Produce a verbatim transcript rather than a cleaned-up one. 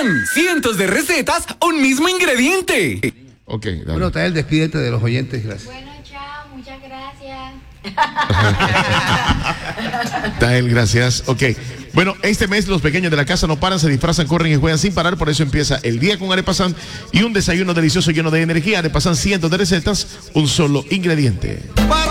Son cientos de recetas, un mismo ingrediente. Ok, dale. Bueno, Tael, despídete de los oyentes, gracias. Bueno, chao, muchas gracias. Tael, gracias. Ok. Bueno, este mes los pequeños de la casa no paran, se disfrazan, corren y juegan sin parar. Por eso empieza el día con Arepasan y un desayuno delicioso lleno de energía. Arepasan, cientos de recetas, un solo ingrediente.